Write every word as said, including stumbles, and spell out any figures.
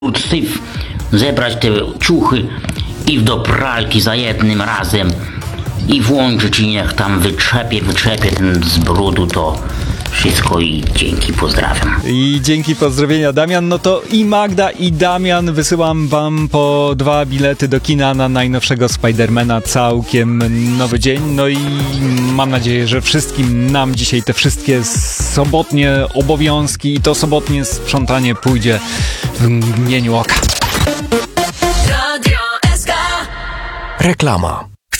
syf, zebrać te ciuchy i do pralki za jednym razem i włączyć i niech tam wytrzepie, wytrzepie ten z brudu to wszystko i dzięki, pozdrawiam. I dzięki, pozdrowienia, Damian. No to i Magda, i Damian, wysyłam wam po dwa bilety do kina na najnowszego Spidermana, całkiem nowy dzień. No i mam nadzieję, że wszystkim nam dzisiaj te wszystkie sobotnie obowiązki i to sobotnie sprzątanie pójdzie w mgnieniu oka. Radio S K. Reklama.